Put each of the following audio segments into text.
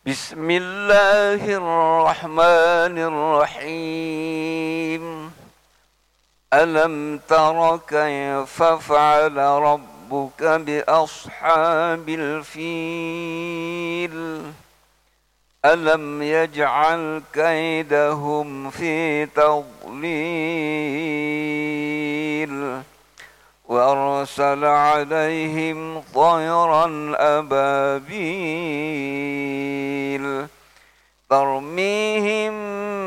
بسم الله الرحمن الرحيم. ألم تر كيف فعل ربك بأصحاب الفيل ألم يجعل كيدهم في تضليل وأرسل عليهم طيرا أبابيل ترميهم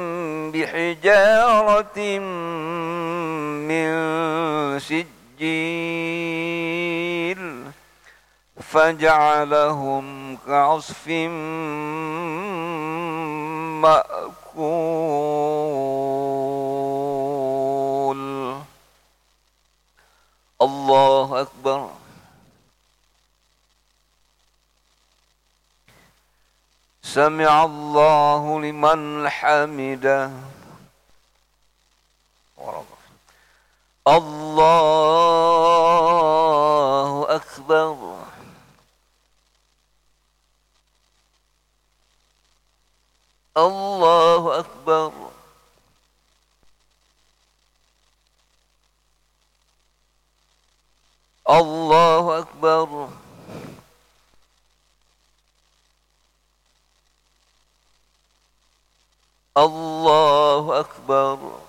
بحجارة من سجيل فجعلهم كعصف مأكول. الله أكبر. سمع الله لمن حمده. الله أكبر. الله أكبر. الله أكبر. الله أكبر.